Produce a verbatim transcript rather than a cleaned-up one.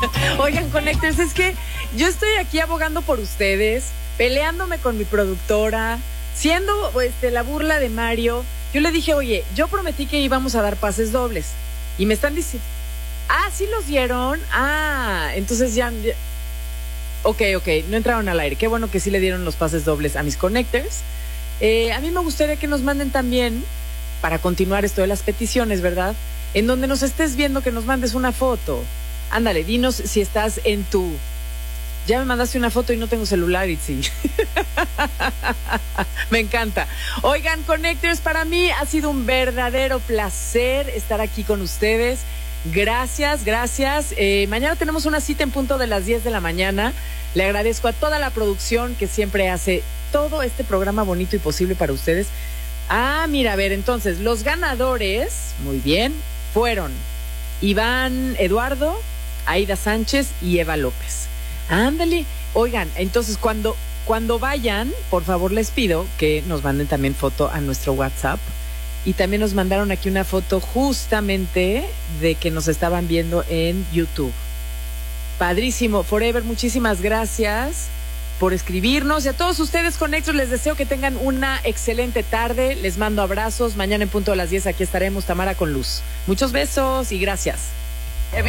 Oigan, Connectors, es que yo estoy aquí abogando por ustedes, peleándome con mi productora, siendo este, la burla de Mario. Yo le dije, oye, yo prometí que íbamos a dar pases dobles. Y me están diciendo, ah, ¿sí los dieron? Ah, entonces ya, ya... Ok, ok, no entraron al aire. Qué bueno que sí le dieron los pases dobles a mis Connectors. Eh, a mí me gustaría que nos manden también, para continuar esto de las peticiones, ¿verdad? En donde nos estés viendo, que nos mandes una foto. Ándale, dinos si estás en tu... Ya me mandaste una foto y no tengo celular, Itzi. Me encanta. Oigan, Connectors, para mí ha sido un verdadero placer estar aquí con ustedes. Gracias, gracias. Eh, mañana tenemos una cita en punto de las diez de la mañana. Le agradezco a toda la producción que siempre hace todo este programa bonito y posible para ustedes. Ah, mira, a ver, entonces, los ganadores, muy bien, fueron Iván Eduardo, Aida Sánchez y Eva López. Ándale. Oigan, entonces cuando, cuando vayan, por favor les pido que nos manden también foto a nuestro WhatsApp. Y también nos mandaron aquí una foto justamente de que nos estaban viendo en YouTube. Padrísimo. Forever, muchísimas gracias por escribirnos. Y a todos ustedes, Connectors, les deseo que tengan una excelente tarde. Les mando abrazos. Mañana en punto de las diez aquí estaremos, Tamara con Luz. Muchos besos y gracias.